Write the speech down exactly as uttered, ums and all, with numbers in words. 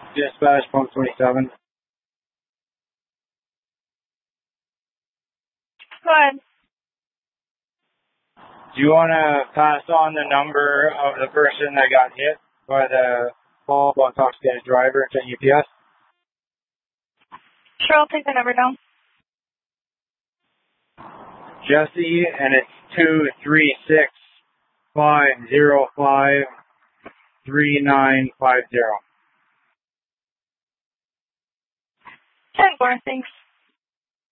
Dispatch, pump twenty-seven. Go ahead. Do you want to pass on the number of the person that got hit by the fall intoxicated driver to U P S? Sure, I'll take the number down. Jesse, and it's two three six five zero five three nine five zero. ten four, thanks.